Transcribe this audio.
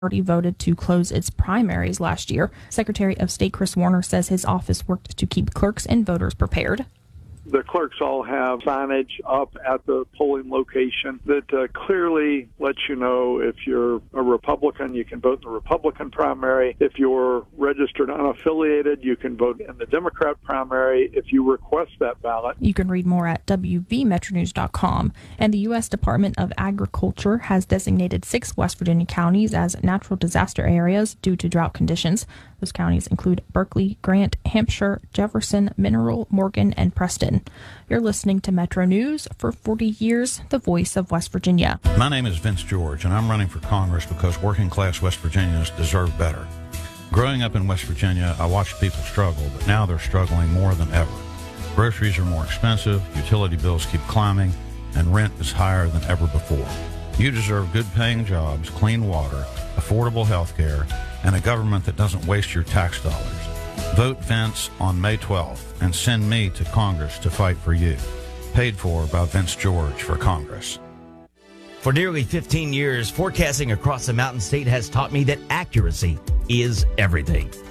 Party voted to close its primaries last year. Secretary of State Chris Warner says his office worked to keep clerks and voters prepared. The clerks all have signage up at the polling location that clearly lets you know if you're a Republican, you can vote in the Republican primary. If you're registered unaffiliated, you can vote in the Democrat primary if you request that ballot. You can read more at wvmetronews.com. And the U.S. Department of Agriculture has designated 6 West Virginia counties as natural disaster areas due to drought conditions. Those counties include Berkeley, Grant, Hampshire, Jefferson, Mineral, Morgan, and Preston. You're listening to Metro News. For 40 years, the voice of West Virginia. My name is Vince George, and I'm running for Congress because working-class West Virginians deserve better. Growing up in West Virginia, I watched people struggle, but now they're struggling more than ever. Groceries are more expensive, utility bills keep climbing, and rent is higher than ever before. You deserve good-paying jobs, clean water, affordable health care, and a government that doesn't waste your tax dollars. Vote Vince on May 12th and send me to Congress to fight for you. Paid for by Vince George for Congress. For nearly 15 years, forecasting across the Mountain State has taught me that accuracy is everything.